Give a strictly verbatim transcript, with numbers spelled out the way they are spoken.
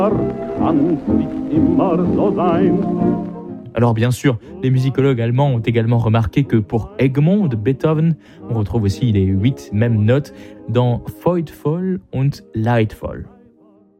Alors bien sûr, les musicologues allemands ont également remarqué que pour Egmont de Beethoven, on retrouve aussi les huit mêmes notes dans Freudvoll und Leidvoll.